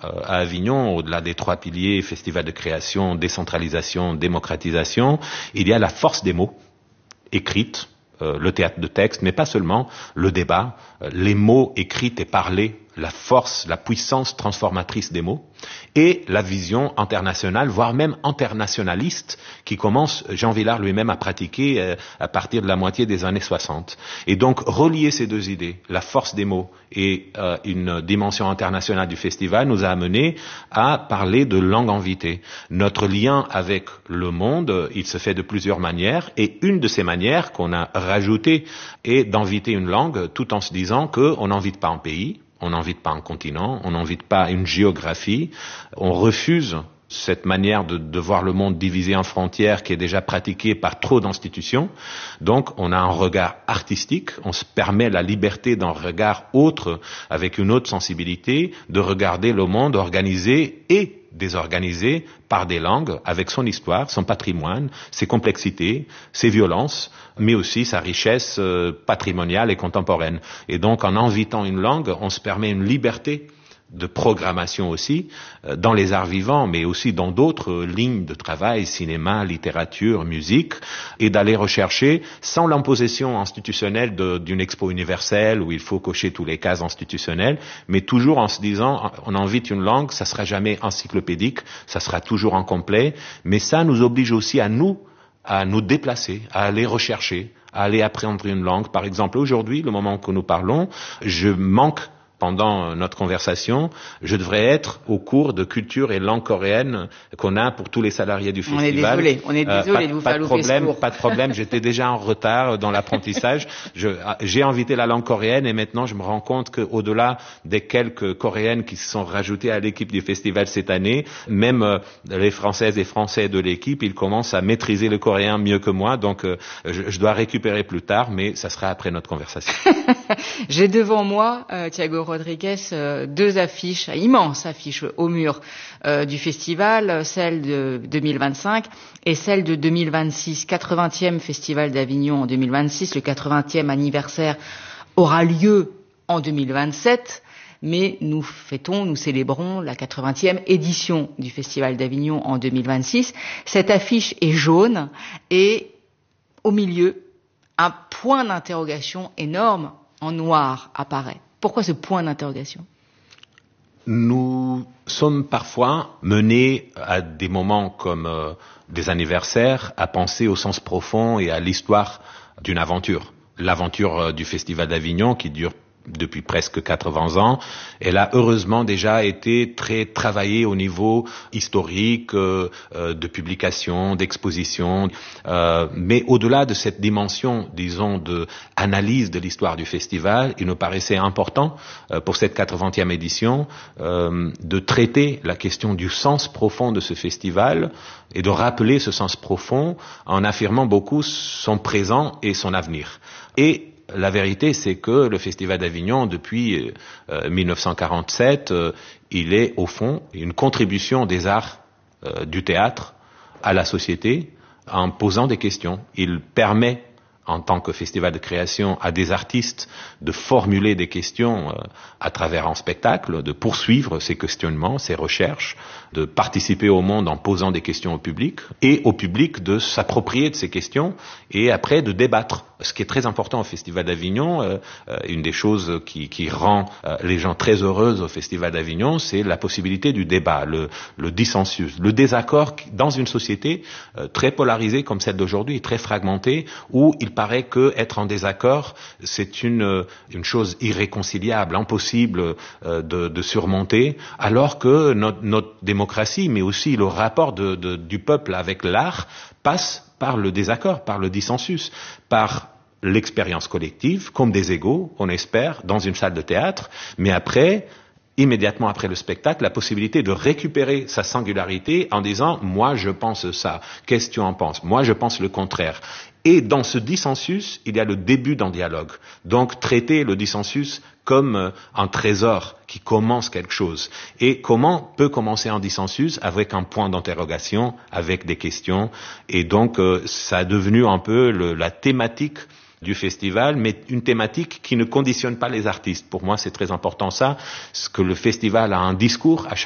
à Avignon, au-delà des 3 piliers, festival de création, décentralisation, démocratisation, il y a la force des mots, écrite, le théâtre de texte, mais pas seulement, le débat, les mots écrits et parlés, la force, la puissance transformatrice des mots, et la vision internationale, voire même internationaliste, qui commence Jean Vilar lui-même à pratiquer à partir de la moitié des années 60. Et donc, relier ces 2 idées, la force des mots et une dimension internationale du festival, nous a amené à parler de langue invitée. Notre lien avec le monde, il se fait de plusieurs manières, et une de ces manières qu'on a rajoutée est d'inviter une langue, tout en se disant qu'on n'invite pas un pays, on n'invite pas un continent, on n'invite pas une géographie, on refuse cette manière de voir le monde divisé en frontières qui est déjà pratiquée par trop d'institutions. Donc on a un regard artistique, on se permet la liberté d'un regard autre, avec une autre sensibilité, de regarder le monde organisé et désorganisé par des langues, avec son histoire, son patrimoine, ses complexités, ses violences, mais aussi sa richesse patrimoniale et contemporaine. Et donc, en invitant une langue, on se permet une liberté de programmation aussi, dans les arts vivants, mais aussi dans d'autres lignes de travail, cinéma, littérature, musique, et d'aller rechercher, sans l'imposition institutionnelle d'une expo universelle où il faut cocher tous les cases institutionnelles, mais toujours en se disant, on invite une langue, ça sera jamais encyclopédique, ça sera toujours incomplet, mais ça nous oblige aussi à nous déplacer, à aller rechercher, à aller apprendre une langue. Par exemple, aujourd'hui, le moment que nous parlons, je manque pendant notre conversation, je devrais être au cours de culture et langue coréenne qu'on a pour tous les salariés du festival. On est désolé de vous faire louper ce cours. Pas de problème, j'étais déjà en retard dans l'apprentissage. J'ai invité la langue coréenne et maintenant je me rends compte qu'au-delà des quelques coréennes qui se sont rajoutées à l'équipe du festival cette année, même les Françaises et Français de l'équipe, ils commencent à maîtriser le coréen mieux que moi, donc je dois récupérer plus tard, mais ça sera après notre conversation. J'ai devant moi, Thiago Rodrigues, 2 affiches, immenses affiches au mur du festival, celle de 2025 et celle de 2026, 80e Festival d'Avignon en 2026, le 80e anniversaire aura lieu en 2027, mais nous célébrons la 80e édition du Festival d'Avignon en 2026. Cette affiche est jaune et au milieu, un point d'interrogation énorme en noir apparaît. Pourquoi ce point d'interrogation ? Nous sommes parfois menés à des moments comme des anniversaires à penser au sens profond et à l'histoire d'une aventure. L'aventure du Festival d'Avignon qui dure depuis presque 80 ans. Elle a heureusement déjà été très travaillée au niveau historique, de publication, d'exposition. Mais au-delà de cette dimension, disons, de analyse de l'histoire du festival, il nous paraissait important, pour cette 80e édition, de traiter la question du sens profond de ce festival et de rappeler ce sens profond en affirmant beaucoup son présent et son avenir. Et la vérité, c'est que le Festival d'Avignon, depuis 1947, il est au fond une contribution des arts du théâtre à la société en posant des questions. Il permet, en tant que festival de création, à des artistes de formuler des questions à travers un spectacle, de poursuivre ces questionnements, ces recherches, de participer au monde en posant des questions au public, et au public de s'approprier de ces questions, et après de débattre. Ce qui est très important au Festival d'Avignon, une des choses qui rend les gens très heureux au Festival d'Avignon, c'est la possibilité du débat, le dissensus, le désaccord dans une société très polarisée comme celle d'aujourd'hui, très fragmentée, où il paraît que être en désaccord, c'est une chose irréconciliable, impossible de surmonter, alors que notre démocratie, mais aussi le rapport du peuple avec l'art, passe par le désaccord, par le dissensus, par l'expérience collective, comme des égaux, on espère, dans une salle de théâtre, mais après, immédiatement après le spectacle, la possibilité de récupérer sa singularité en disant « moi je pense ça, qu'est-ce que tu en penses ? Moi je pense le contraire ». Et dans ce dissensus, il y a le début d'un dialogue. Donc traiter le dissensus comme un trésor qui commence quelque chose. Et comment peut commencer un dissensus avec un point d'interrogation, avec des questions. Et donc ça a devenu un peu la thématique du festival, mais une thématique qui ne conditionne pas les artistes. Pour moi, c'est très important ça, que le festival a un discours à chaque